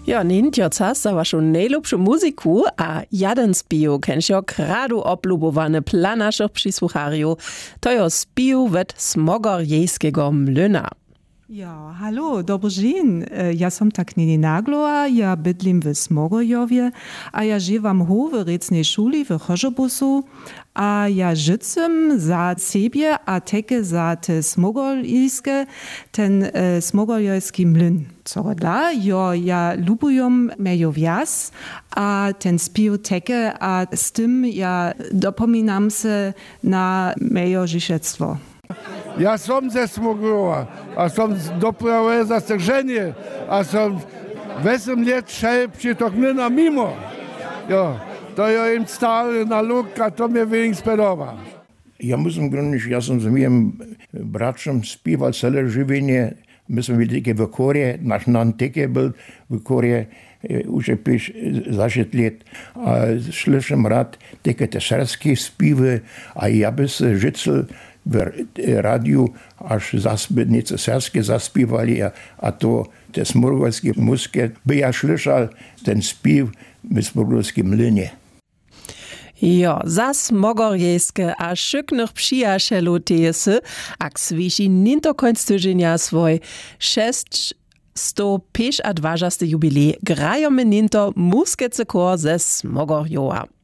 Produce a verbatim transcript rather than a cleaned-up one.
Ja, nintjo czas za waszą najlepszą muzyku, a jeden spił kęsio kradu oblubowane dla naszych przysłuchariów, to jo spił wet Smogorjejskiego mlyna. Ja, hallo, dobry dzień. Ja som tak Nini Nagloa, ja bydlim w Smogorjowie, a ja żywam w recnej szuli w Chorzobusu, a ja życem za siebie, a teke za te Smogorjejskie, ten e, Smogorjejski mlyn. Co dla, jo, ja lubujom mejo wias, a ten spił teke, a z tym ja dopominam se na mejo życiectwo. Ja som ze Smogorova, a som dopravel za se ženje, a som osem let šel při toch mlyna mimo. Jo, to je im stary naluk, a to mnie wyinspirował. Ja musím grunniš, ja som s mojim bračom spíval celé živenie. My sme byli také v Korее, náš nanteke byl v Korее už je píš za šest let. A slyším rád také te srdské spívy, a ja by se žicel v rádiu, až zaspěvnice srdské zaspívali, a, a to te smorgorské muské, by ja slyšal ten spív v Smogorském mlyně. Jo, za Smogorjejskie a szyknych przyjacielu tejesy, ak sviši ninto końc tydzienia swój šeststo dwadzieścia jubilej, grajemy ninto muskece kor ze Smogorjowa.